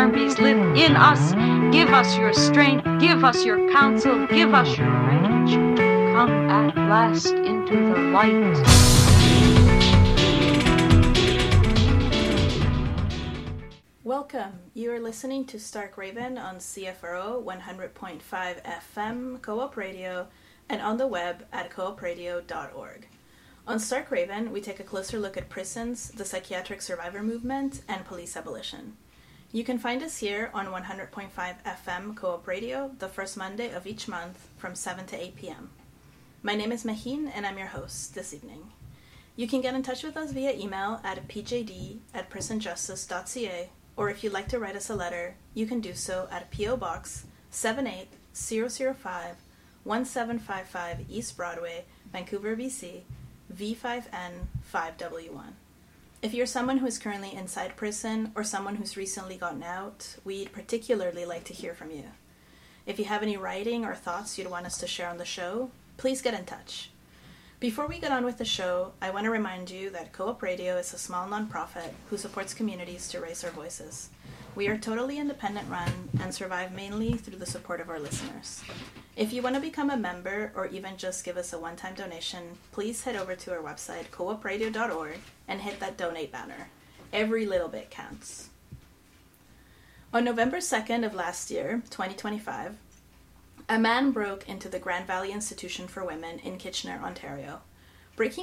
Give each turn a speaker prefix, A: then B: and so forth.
A: armies live in us. Give us your strength, give us your counsel, give us your rage. Come at last into the light.
B: Welcome. You are listening to Stark Raven on CFRO 100.5 FM Co-op Radio and on the web at coopradio.org. On Stark Raven, we take a closer look at prisons, the psychiatric survivor movement, and police abolition. You can find us here on 100.5 FM Co-op Radio the first Monday of each month from 7 to 8 p.m. My name is Mahin, and I'm your host this evening. You can get in touch with us via email at pjd@prisonjustice.ca, or if you'd like to write us a letter, you can do so at P.O. Box 78005, 1755 East Broadway, Vancouver, BC, V5N 5W1. If you're someone who is currently inside prison or someone who's recently gotten out, we'd particularly like to hear from you. If you have any writing or thoughts you'd want us to share on the show, please get in touch. Before we get on with the show, I want to remind you that Co-op Radio is a small nonprofit who supports communities to raise their voices. We are totally independent run and survive mainly through the support of our listeners. If you want to become a member or even just give us a one-time donation, please head over to our website, coopradio.org, and hit that donate banner. Every little bit counts. On November 2nd of last year, 2025, a man broke into the Grand Valley Institution for Women in Kitchener, Ontario. Breaking